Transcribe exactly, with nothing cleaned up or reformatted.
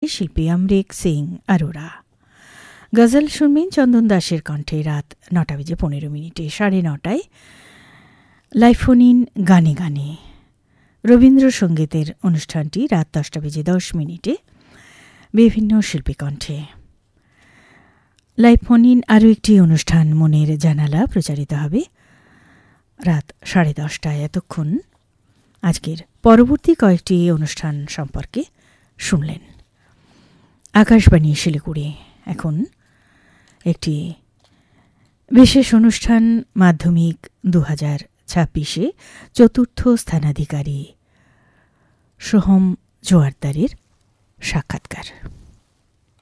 শিল্পী অমরিক সিং আরোরা। গজল শুনবেন চন্দন দাসের কণ্ঠে রাত নটা বেজে পনেরো মিনিটে। সাড়ে নটায় লাইভ ফোন ইন গানে গানে রবীন্দ্রসঙ্গীতের অনুষ্ঠানটি রাত দশটা বেজে দশ মিনিটে বিভিন্ন শিল্পী কণ্ঠে। লাইভ ফোন ইন আরও একটি অনুষ্ঠান মনের জানালা প্রচারিত হবে রাত সাড়ে দশটায়। এতক্ষণ আজকের পরবর্তী কয়েকটি অনুষ্ঠান সম্পর্কে শুনলেন। আকাশবাণী শিলিগুড়ি। এখন একটি বিশেষ অনুষ্ঠান মাধ্যমিক দু হাজার ছাব্বিশে চতুর্থ স্থানাধিকারী সোহম জোয়ারদারের সাক্ষাৎকার।